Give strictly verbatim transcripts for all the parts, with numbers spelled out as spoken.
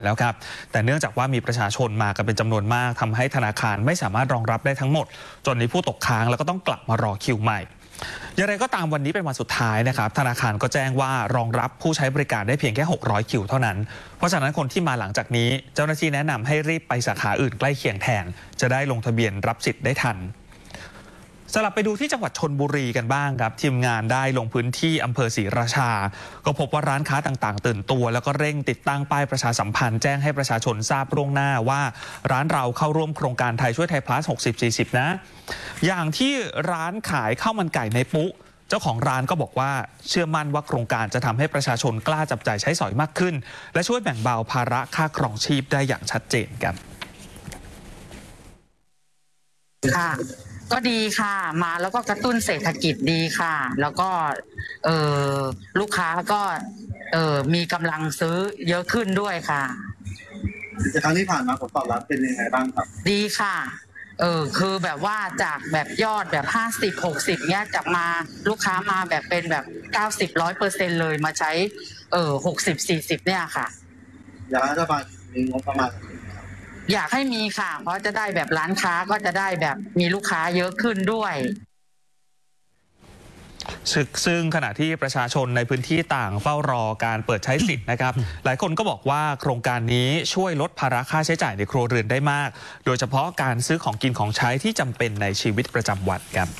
แล้วครับแต่เนื่องจากว่ามีประชาชนมากันเป็นจำนวนมากทำให้ธนาคารไม่สามารถรองรับได้ทั้งหมดจนมีผู้ตกค้างแล้วก็ต้องกลับมารอคิวใหม่อย่างไรก็ตามวันนี้เป็นวันสุดท้ายนะครับธนาคารก็แจ้งว่ารองรับผู้ใช้บริการได้เพียงแค่หกร้อยคิวเท่านั้นเพราะฉะนั้นคนที่มาหลังจากนี้เจ้าหน้าที่แนะนำให้รีบไปสาขาอื่นใกล้เคียงแทนจะได้ลงทะเบียนรับสิทธิ์ได้ทันสลับไปดูที่จังหวัดชลบุรีกันบ้างครับทีมงานได้ลงพื้นที่อำเภอศรีราชาก็พบว่าร้านค้าต่างๆตื่นตัวแล้วก็เร่งติดตั้งป้ายประชาสัมพันธ์แจ้งให้ประชาชนทราบล่วงหน้าว่าร้านเราเข้าร่วมโครงการไทยช่วยไทย plus หกสิบ สี่สิบนะอย่างที่ร้านขายข้าวมันไก่ในปุ๊เจ้าของร้านก็บอกว่าเชื่อมั่นว่าโครงการจะทำให้ประชาชนกล้าจับจ่ายใช้สอยมากขึ้นและช่วยแบ่งเบาภาระค่าครองชีพได้อย่างชัดเจนครับค่ะก็ดีค่ะมาแล้วก็กระตุ้นเศรษฐกิจดีค่ะแล้วก็เออลูกค้าก็เออมีกำลังซื้อเยอะขึ้นด้วยค่ะครั้งที่ผ่านมาผลตอบรับเป็นยังไงบ้างครับดีค่ะเออคือแบบว่าจากแบบยอดแบบห้าสิบ หกสิบเนี้ยจากมาลูกค้ามาแบบเป็นแบบเก้าสิบ ร้อยเปอร์เซ็นต์เลยมาใช้เออหกสิบ สี่สิบเนี่ยค่ะอยากให้รัฐบาลมีงบประมาณอยากให้มีค่ะเพราะจะได้แบบร้านค้าก็จะได้แบบมีลูกค้าเยอะขึ้นด้วยซึ่งขณะที่ประชาชนในพื้นที่ต่างเฝ้ารอการเปิดใช้สิทธิ์นะครับหลายคนก็บอกว่าโครงการนี้ช่วยลดภาระค่าใช้จ่ายในครัวเรือนได้มากโดยเฉพาะการซื้อของกินของใช้ที่จำเป็นในชีวิตประจำวันครับ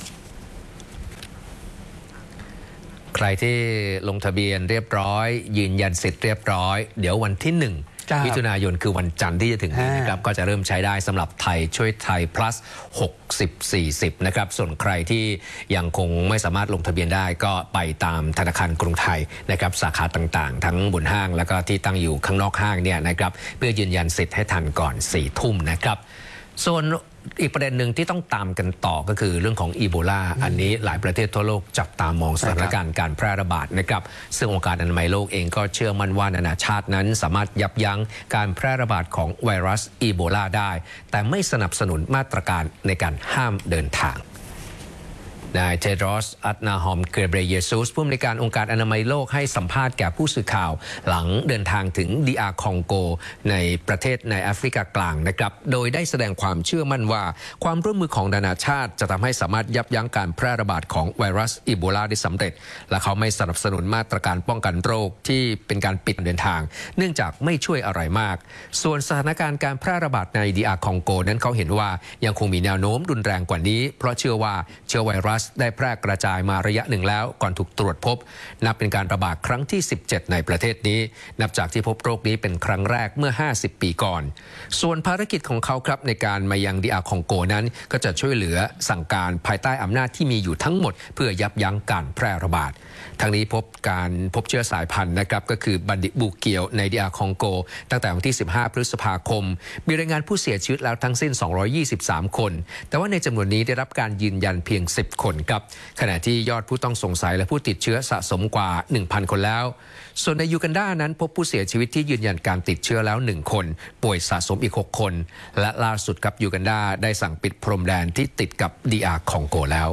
ใครที่ลงทะเบียนเรียบร้อยยืนยันสิทธิ์เรียบร้อยเดี๋ยววันที่หนึ่งมิถุนายนคือวันจันทร์ที่จะถึงนี้นะครับก็จะเริ่มใช้ได้สำหรับไทยช่วยไทย plus หกสิบ สี่สิบนะครับส่วนใครที่ยังคงไม่สามารถลงทะเบียนได้ก็ไปตามธนาคารกรุงไทยนะครับสาขาต่างๆทั้งบนห้างแล้วก็ที่ตั้งอยู่ข้างนอกห้างเนี่ยนะครับเพื่อยืนยันสิทธิ์ให้ทันก่อนสี่ทุ่มนะครับส่วนอีกประเด็นหนึ่งที่ต้องตามกันต่อก็คือเรื่องของอีโบลาอันนี้หลายประเทศทั่วโลกจับตามองสถานการณ์การแพร่ระบาดนะครับซึ่งองค์การอนามัยโลกเองก็เชื่อมั่นว่านานาชาตินั้นสามารถยับยั้งการแพร่ระบาดของไวรัสอีโบลาได้แต่ไม่สนับสนุนมาตรการในการห้ามเดินทางนายเทโดรส อัดนาฮอม เกเบรเยซูสผู้อำนวยการองค์การอนามัยโลกให้สัมภาษณ์แก่ผู้สื่อข่าวหลังเดินทางถึงดีอาร์คองโกในประเทศในแอฟริกากลางนะครับโดยได้แสดงความเชื่อมั่นว่าความร่วมมือของนานาชาติจะทำให้สามารถยับยั้งการแพร่ระบาดของไวรัสอีโบลาได้สำเร็จและเขาไม่สนับสนุนมาตรการป้องกันโรคที่เป็นการปิดเดินทางเนื่องจากไม่ช่วยอะไรมากส่วนสถานการณ์การแพร่ระบาดในดีอาร์คองโกนั้นเขาเห็นว่ายังคงมีแนวโน้มรุนแรงกว่านี้เพราะเชื่อว่าเชื้อไวรัสได้แพร่กระจายมาระยะหนึ่งแล้วก่อนถูกตรวจพบนับเป็นการระบาดครั้งที่สิบเจ็ดในประเทศนี้นับจากที่พบโรคนี้เป็นครั้งแรกเมื่อห้าสิบปีก่อนส่วนภารกิจของเขาครับในการมายังดีอาร์คองโกนั้นก็จะช่วยเหลือสั่งการภายใต้อำนาจที่มีอยู่ทั้งหมดเพื่อยับยั้งการแพร่ระบาดทั้งนี้พบการพบเชื้อสายพันธุ์นะครับก็คือบันดิบูเกียวในดีอาร์คองโกตั้งแต่วันที่สิบห้าพฤษภาคมมีรายงานผู้เสียชีวิตแล้วทั้งสิ้นสองร้อยยี่สิบสามคนแต่ว่าในจำนวนนี้ได้รับการยืนยันเพียงสิบคนครับขณะที่ยอดผู้ต้องสงสัยและผู้ติดเชื้อสะสมกว่า หนึ่งพัน คนแล้วส่วนในยูกันดานั้นพบผู้เสียชีวิตที่ยืนยันการติดเชื้อแล้วหนึ่งคนป่วยสะสมอีกหกคนและล่าสุดครับยูกันดาได้สั่งปิดพรมแดนที่ติดกับดีอาร์คองโกแล้ว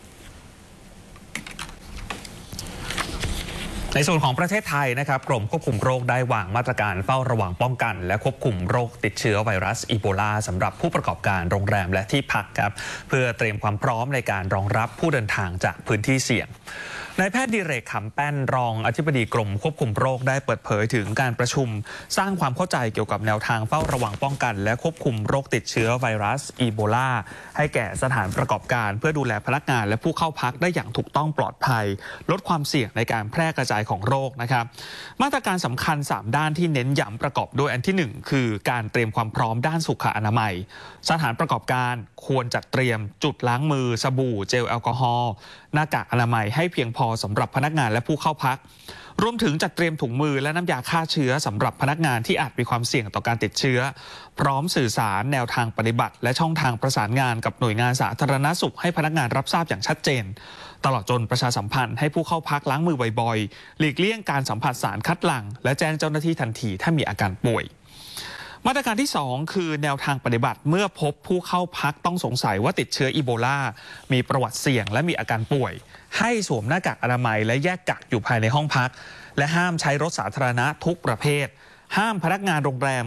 ในส่วนของประเทศไทยนะครับกรมควบคุมโรคได้วางมาตรการเฝ้าระวังป้องกันและควบคุมโรคติดเชื้อไวรัสอีโบลาสำหรับผู้ประกอบการโรงแรมและที่พักครับเพื่อเตรียมความพร้อมในการรองรับผู้เดินทางจากพื้นที่เสี่ยงนายแพทย์ดิเรก ขำแป้นรองอธิบดีกรมควบคุมโรคได้เปิดเผยถึงการประชุมสร้างความเข้าใจเกี่ยวกับแนวทางเฝ้าระวังป้องกันและควบคุมโรคติดเชื้อไวรัสอีโบลาให้แก่สถานประกอบการเพื่อดูแลพนักงานและผู้เข้าพักได้อย่างถูกต้องปลอดภัยลดความเสี่ยงในการแพร่กระจายของโรคนะครับมาตรการสำคัญสามด้านที่เน้นย้ำประกอบด้วยอันที่หนึ่งคือการเตรียมความพร้อมด้านสุขอนามัยสถานประกอบการควรจัดเตรียมจุดล้างมือสบู่เจลแอลกอฮอล์หน้ากากอนามัยให้เพียงพอสำหรับพนักงานและผู้เข้าพักรวมถึงจัดเตรียมถุงมือและน้ำยาฆ่าเชื้อสำหรับพนักงานที่อาจมีความเสี่ยงต่อการติดเชื้อพร้อมสื่อสารแนวทางปฏิบัติและช่องทางประสานงานกับหน่วยงานสาธารณสุขให้พนักงานรับทราบอย่างชัดเจนตลอดจนประชาสัมพันธ์ให้ผู้เข้าพักล้างมือบ่อยๆหลีกเลี่ยงการสัมผัสสารคัดหลั่งและแจ้งเจ้าหน้าที่ทันทีถ้ามีอาการป่วยมาตรการที่สองคือแนวทางปฏิบัติเมื่อพบผู้เข้าพักต้องสงสัยว่าติดเชื้ออีโบลามีประวัติเสี่ยงและมีอาการป่วยให้สวมหน้ากากอนามัยและแยกกักอยู่ภายในห้องพักและห้ามใช้รถสาธารณะทุกประเภทห้ามพนักงานโรงแรม